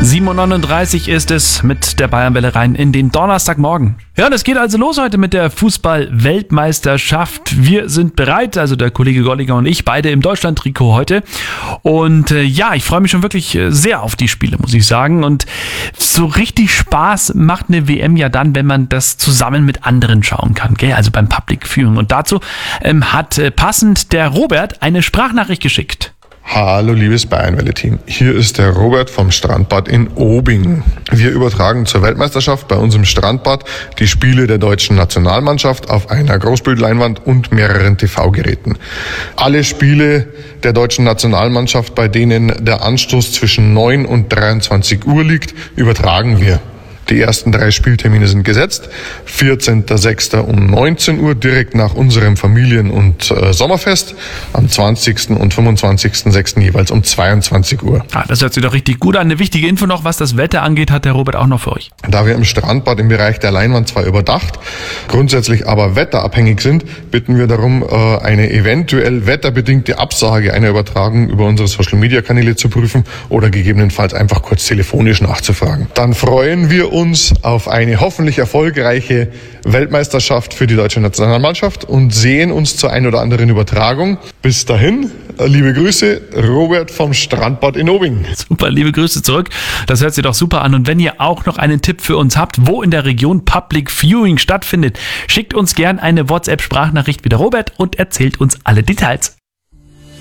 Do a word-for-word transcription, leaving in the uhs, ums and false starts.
sieben Uhr neununddreißig ist es mit der Bayernwelle rein in den Donnerstagmorgen. Ja, und es geht also los heute mit der Fußball-Weltmeisterschaft. Wir sind bereit, also der Kollege Golliger und ich, beide im Deutschland-Trikot heute. Und äh, ja, ich freue mich schon wirklich sehr auf die Spiele, muss ich sagen. Und so richtig Spaß macht eine W M ja dann, wenn man das zusammen mit anderen schauen kann, gell? Also beim Public Viewing. Und dazu ähm, hat äh, passend der Robert eine Sprachnachricht geschickt. Hallo liebes Bayernwelle-Team, hier ist der Robert vom Strandbad in Obing. Wir übertragen zur Weltmeisterschaft bei uns im Strandbad die Spiele der deutschen Nationalmannschaft auf einer Großbildleinwand und mehreren T V-Geräten. Alle Spiele der deutschen Nationalmannschaft, bei denen der Anstoß zwischen neun und dreiundzwanzig Uhr liegt, übertragen wir. Die ersten drei Spieltermine sind gesetzt. vierzehnter sechster um neunzehn Uhr, direkt nach unserem Familien- und äh, Sommerfest. Am zwanzigsten und fünfundzwanzigsten sechsten jeweils um zweiundzwanzig Uhr. Ah, das hört sich doch richtig gut an. Eine wichtige Info noch, was das Wetter angeht, hat der Robert auch noch für euch. Da wir im Strandbad im Bereich der Leinwand zwar überdacht, grundsätzlich aber wetterabhängig sind, bitten wir darum, äh, eine eventuell wetterbedingte Absage einer Übertragung über unsere Social-Media-Kanäle zu prüfen oder gegebenenfalls einfach kurz telefonisch nachzufragen. Dann freuen wir uns auf eine hoffentlich erfolgreiche Weltmeisterschaft für die deutsche Nationalmannschaft und sehen uns zur ein oder anderen Übertragung. Bis dahin, liebe Grüße, Robert vom Strandbad in Obing. Super, liebe Grüße zurück. Das hört sich doch super an. Und wenn ihr auch noch einen Tipp für uns habt, wo in der Region Public Viewing stattfindet, schickt uns gern eine WhatsApp-Sprachnachricht wie der Robert und erzählt uns alle Details.